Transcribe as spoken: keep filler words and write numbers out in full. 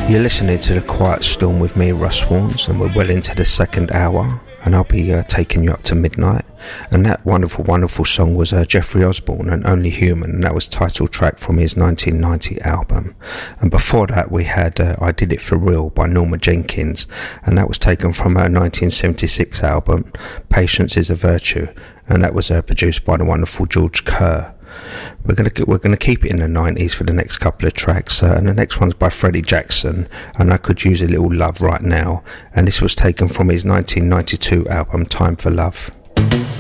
You're listening to The Quiet Storm with me, Russ Warnes, and we're well into the second hour, and I'll be uh, taking you up to midnight. And that wonderful, wonderful song was uh, Jeffrey Osborne and Only Human, and that was title track from his nineteen ninety album. And before that we had uh, I Did It For Real by Norma Jenkins, and that was taken from her nineteen seventy-six album Patience Is a Virtue, and that was uh, produced by the wonderful George Kerr. We're gonna we're gonna keep it in the nineties for the next couple of tracks, uh, and the next one's by Freddie Jackson, and I Could Use a Little Love Right Now, and this was taken from his nineteen ninety-two album Time for Love.